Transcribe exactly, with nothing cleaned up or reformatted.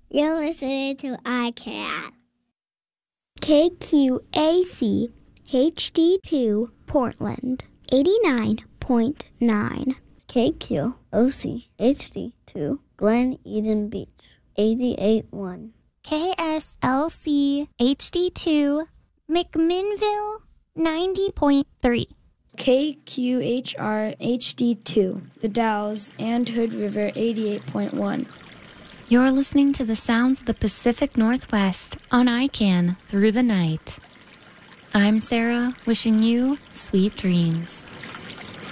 You're listening to I C A N. K Q A C H D two Portland, eighty-nine point nine. K Q O C H D two Glen Eden Beach, eighty-eight point one. K S L C H D two McMinnville, ninety point three. K Q H R H D two The Dalles and Hood River, eighty-eight point one. You're listening to the sounds of the Pacific Northwest on I C A N Through the Night. I'm Sarah, wishing you sweet dreams.